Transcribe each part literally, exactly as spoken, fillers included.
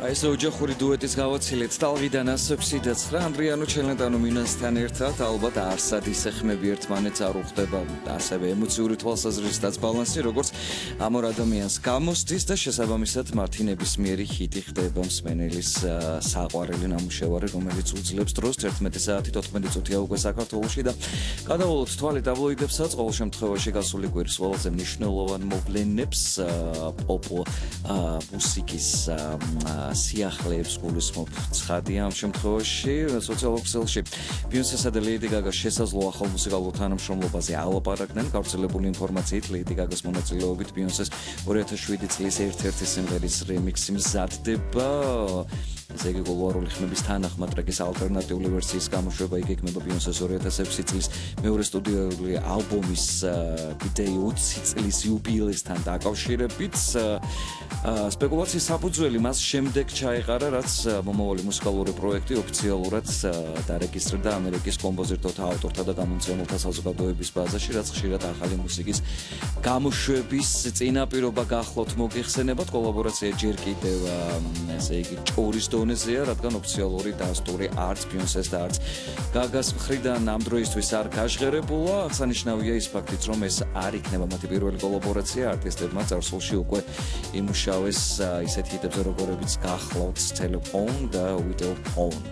ეს ოჯახური დუეტის გავაცილეთ ტალღიდან ასექვსი და ცხრა ანდრიანო ჩელენტანო მინასთან ერთად ალბათ არსად ისე ხმები ერთმანეთს არ უხდება ასევე ემოციური თვალსაზრისითაც ბალანსი როგორც ამ ორ ადამიანს გამოსდის და შესაბამისად მათი ნებისმიერი ჰიტი ხდება მსმენელის საყვარელი ნამუშევარი რომელიც უძლებს დროს ერთმეტი საათი თოთხმეტი წუთია უკვე საქართველოში და გადავალოთ თვალი ტაბლოიდებსაც ყოველ შემთხვევაში გასული კვირის ყველაზე მნიშვნელოვან მოვლენებს პოპ მუსიკის სიახლეებს გულისხმობ ცხადია ამ შემთხვევაში სოციალურ ქსელში ბიონსესა და ლეიდი გაგას შესაძლო ახალ მუსიკალურ თანამშრომლობაზე ალაპარაკდნენ გავრცელებული ინფორმაციით ლეიდი გაგას მონაწილეობით ბიონსეს ორი ათას შვიდი წლის ერთ-ერთი სიმღერის რემიქსი მზადდება ესე იგი გლოვალური ხმების თანახმად ტრეკის ალტერნატიული ვერსიის გამოშვება იგეგმება ბიონსეს ორი ათას ექვსი წლის მეორე სტუდიური ალბომის ბიდეი ოცი წლის იუბილეისთან დაკავშირებით სპეკულაციის საფუძველი მას შემდეგ ჩაეყარა რაც მომავალი მუსიკალური პროექტი ოფიციალურად დარეგისტრირდა ამერიკის კომპოზიტორთა, ავტორთა და გამომცემელთა საზოგადოების ბაზაში რაც ხშირად ახალი მუსიკის გამოშვების წინაპირობა გახლავთ მოგიხსენებათ კოლაბორაცია ჯერ კიდევ ესე იგი ჭორის დონეზეა რადგან ოფიციალური დასტური არც ბიონსეს და არც გაგას მხრიდან ამ დროისთვის არ გაჟღერებულა აღსანიშნავია ის ფაქტიც რომ ეს არ იქნება მათი პირველი კოლაბორაცია არტისტებმა წარსულში უკვე იმუშავეს ისეთ ჰიტებზე როგორებიც გახლავთ Telephone და With Phone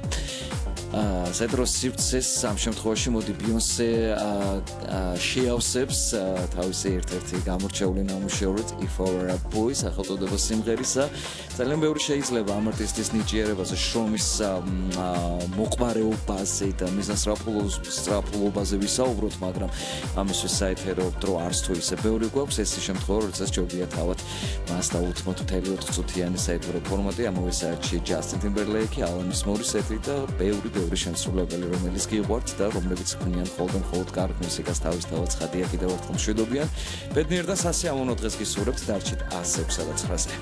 ზედროს სივრცეს ამ შემთხვევაში მოდი ბიონსე შეავსებს თავისი ერთ-ერთი გამორჩეული ნამუშევრით If I Were a Boy სახელწოდების სიმღერისა ძალიან ბევრი შეიძლება ამ არტისტის ნიჭიერებაზე შრომის მოყვარეობაზე და მიზანსწრაფულობაზე ვისაუბროთ მაგრამ ამისთვის საერთოდ დრო არც თუ ისე ბევრი გვაქვს ეს შემთხვევა როდესაც ჯობია თავად მას დაუთმოთ მთელი ოთხ წუთიანი საერთო ფორმატი ამავე საათში Justin Timberlake, Alanis Morissette და ბევრი ბევრი შემსრულებელი რომელიც გიყვართ და რომლებიც ქმნიან ხოლმე მხოლოდ კარგ მუსიკას თავისთავად ცხადია კიდევ ერთხელ მშვიდობიან ბედნიერ და სასიამოვნო დღეს გისურვებთ დარჩით ასექვსა და ცხრაზე